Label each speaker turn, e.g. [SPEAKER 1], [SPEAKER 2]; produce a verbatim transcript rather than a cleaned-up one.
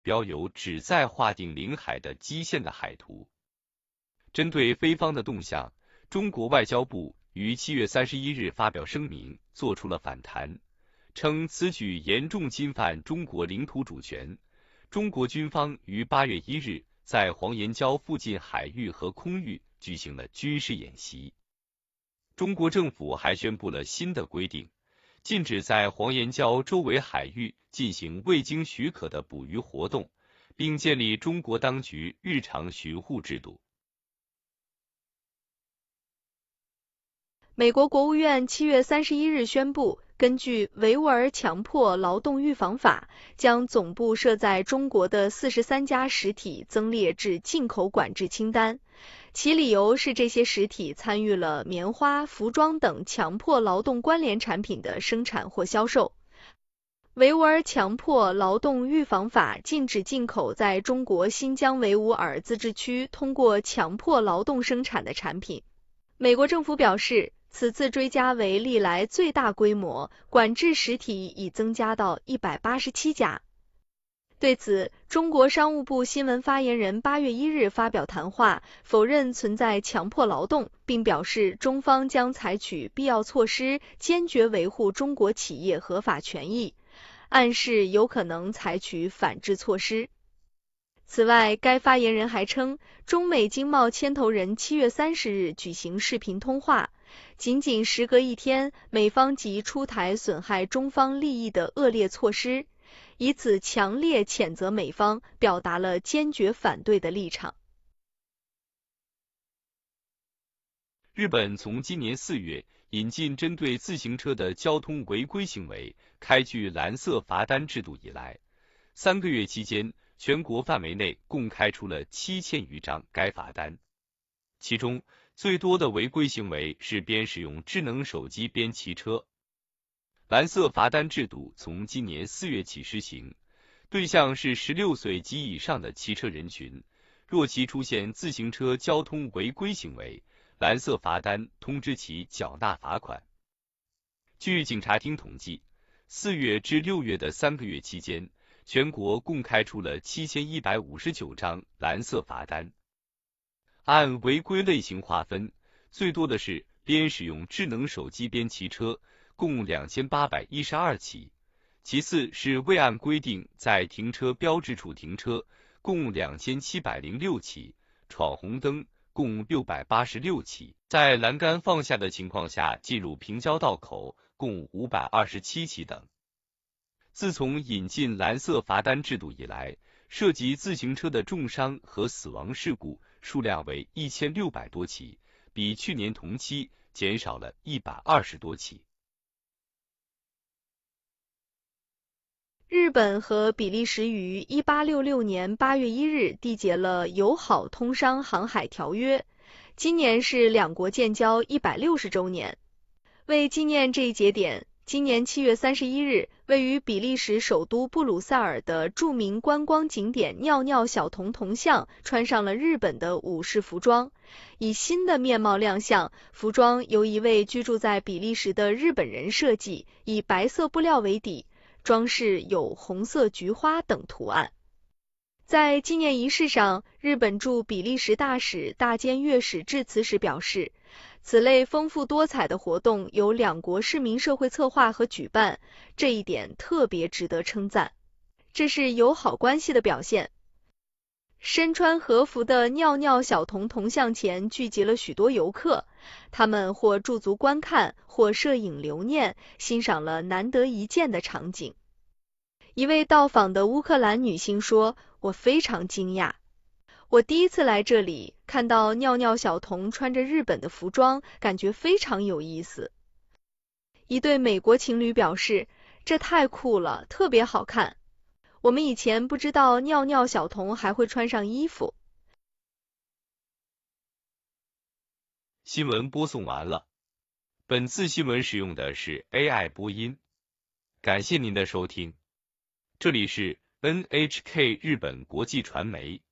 [SPEAKER 1] 标有只在划定领海的基线的海图。针对菲方的动向，中国外交部于七月三十一日发表声明，作出了反弹，称此举严重侵犯中国领土主权。中国军方于八月一日在黄岩礁附近海域和空域举行了军事演习。中国政府还宣布了新的规定，禁止在黄岩礁周围海域进行未经许可的捕鱼活动，并建立中国当局日常巡护制度。
[SPEAKER 2] 美国国务院七月三十一日宣布，根据维吾尔强迫劳动预防法，将总部设在中国的四十三家实体增列至进口管制清单，其理由是这些实体参与了棉花、服装等强迫劳动关联产品的生产或销售。维吾尔强迫劳动预防法禁止进口在中国新疆维吾尔自治区通过强迫劳动生产的产品。美国政府表示，此次追加为历来最大规模，管制实体已增加到一百八十七家。对此，中国商务部新闻发言人八月一日发表谈话，否认存在强迫劳动，并表示中方将采取必要措施，坚决维护中国企业合法权益，暗示有可能采取反制措施。此外，该发言人还称，中美经贸牵头人七月三十日举行视频通话，仅仅时隔一天，美方即出台损害中方利益的恶劣措施，以此强烈谴责美方，表达了坚决反对的立场。
[SPEAKER 1] 日本从今年四月引进针对自行车的交通违规行为开具蓝色罚单制度以来，三个月期间，全国范围内共开出了七千余张该罚单，其中最多的违规行为是边使用智能手机边骑车。蓝色罚单制度从今年四月起施行，对象是十六岁及以上的骑车人群，若其出现自行车交通违规行为，蓝色罚单通知其缴纳罚款。据警察厅统计，四月至六月的三个月期间，全国共开出了七千一百五十九张蓝色罚单。按违规类型划分，最多的是边使用智能手机边骑车，共两千八百一十二起，其次是未按规定在停车标志处停车，共两千七百零六起，闯红灯共六百八十六起，在栏杆放下的情况下进入平交道口共五百二十七起等。自从引进蓝色罚单制度以来，涉及自行车的重伤和死亡事故数量为一千六百多起，比去年同期减少了一百二十多起。
[SPEAKER 2] 日本和比利时于一八六六年八月一日缔结了友好通商航海条约，今年是两国建交一百六十周年。为纪念这一节点，今年七月三十一日，位于比利时首都布鲁塞尔的著名观光景点尿尿小童铜像穿上了日本的武士服装，以新的面貌亮相。服装由一位居住在比利时的日本人设计，以白色布料为底，装饰有红色菊花等图案。在纪念仪式上，日本驻比利时大使大间悦史致辞时表示，此类丰富多彩的活动由两国市民社会策划和举办，这一点特别值得称赞，这是友好关系的表现。身穿和服的尿尿小童铜像前聚集了许多游客，他们或驻足观看，或摄影留念，欣赏了难得一见的场景。一位到访的乌克兰女性说，我非常惊讶，我第一次来这里，看到尿尿小童穿着日本的服装，感觉非常有意思。一对美国情侣表示，这太酷了，特别好看。我们以前不知道尿尿小童还会穿上衣服。
[SPEAKER 1] 新闻播送完了，本次新闻使用的是 A I 播音，感谢您的收听。这里是 N H K 日本国际传媒。